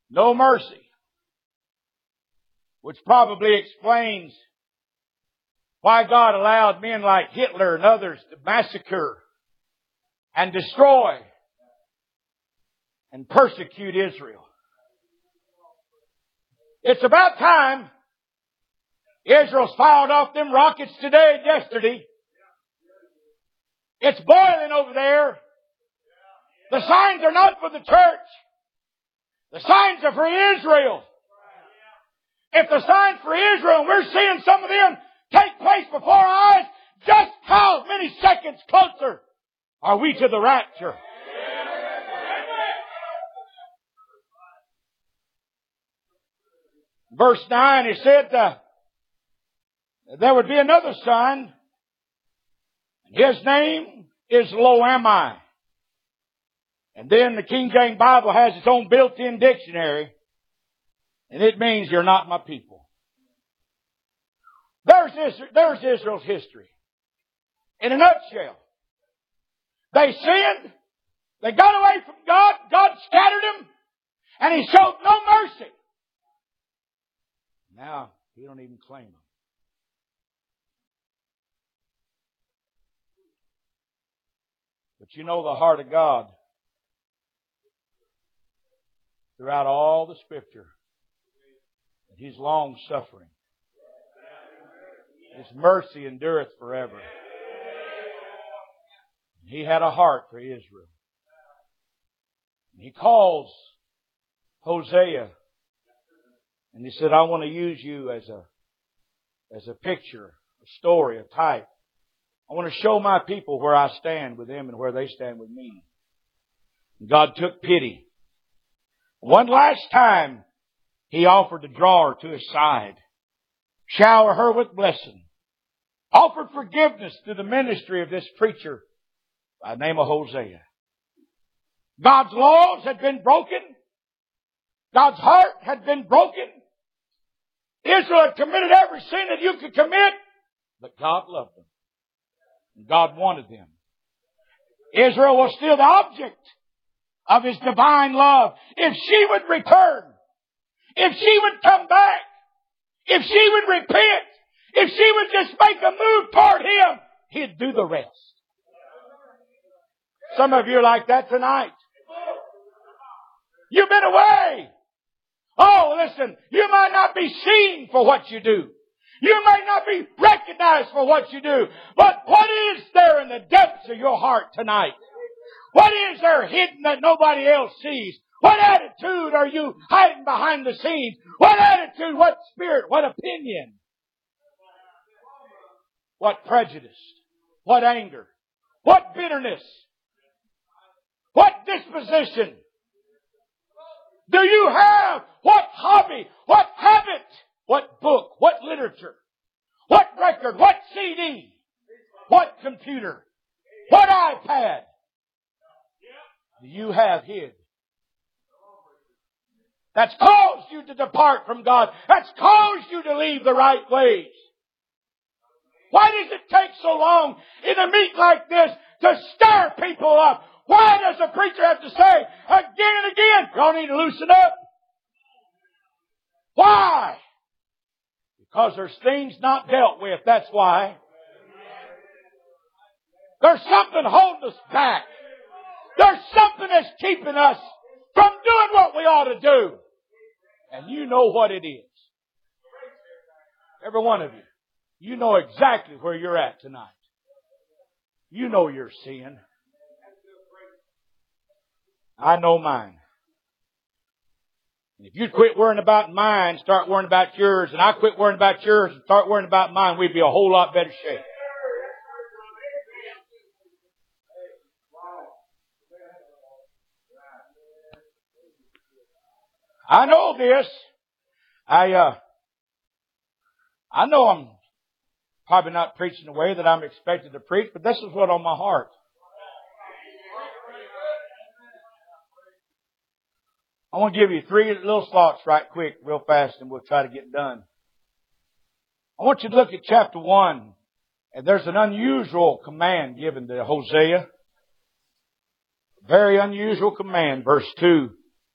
No mercy. Which probably explains why God allowed men like Hitler and others to massacre and destroy and persecute Israel. It's about time Israel's fired off them rockets today and yesterday. It's boiling over there. The signs are not for the church. The signs are for Israel. If the signs for Israel, and we're seeing some of them take place before our eyes, just how many seconds closer are we to the rapture? Verse 9, he said there would be another son. His name is Lo-Ammi. And then the King James Bible has its own built-in dictionary. And it means you're not my people. There's Israel's history. In a nutshell. They sinned. They got away from God. God scattered them. And He showed no mercy. Now, He don't even claim them. But you know the heart of God throughout all the Scripture. He's long-suffering. His mercy endureth forever. He had a heart for Israel. He calls Hosea and he said, I want to use you as a picture, a story, a type. I want to show my people where I stand with them and where they stand with me. And God took pity. One last time, He offered to draw her to His side, shower her with blessing, offered forgiveness through the ministry of this preacher by the name of Hosea. God's laws had been broken. God's heart had been broken. Israel had committed every sin that you could commit, but God loved them. And God wanted them. Israel was still the object of His divine love. If she would return, if she would come back, if she would repent, if she would just make a move toward Him, He'd do the rest. Some of you are like that tonight. You've been away. Oh, listen, you might not be seen for what you do. You might not be recognized for what you do. But what is there in the depths of your heart tonight? What is there hidden that nobody else sees? What attitude are you hiding behind the scenes? What attitude, what spirit, what opinion? What prejudice? What anger? What bitterness? What disposition? Do you have? What hobby? What habit? What book? What literature? What record? What CD? What computer? What iPad do you have hid? That's caused you to depart from God. That's caused you to leave the right ways. Why does it take so long in a meet like this to stir people up? Why does the preacher have to say again and again, y'all need to loosen up? Why? Because there's things not dealt with. That's why. There's something holding us back. There's something that's keeping us from doing what we ought to do. And you know what it is. Every one of you. You know exactly where you're at tonight. You know your sin. I know mine. And if you'd quit worrying about mine, start worrying about yours, and I quit worrying about yours and start worrying about mine, we'd be a whole lot better shape. I know this. I know I'm probably not preaching the way that I'm expected to preach, but this is what's on my heart. I want to give you 3 little thoughts right quick, real fast, and we'll try to get done. I want you to look at chapter 1, and there's an unusual command given to Hosea. Very unusual command, verse 2.